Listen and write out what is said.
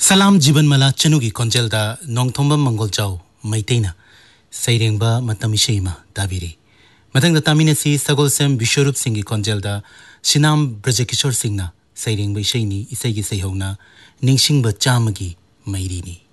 सलाम जीवन मला चनुगी कोंजेलदा नोंगथोंबा मंगोलजाव मैतेना सैरेंबा मतम इशेमा ताबिरी मतंग तामिनसी सगोलसेम विश्वरूप सिंगी कोंजेलदा शिनाम ब्रजकिशोर सिंगना सैरेंबा इशेनी इसेगी सैहौना निंगसिंगबा चामगी मैरीनी।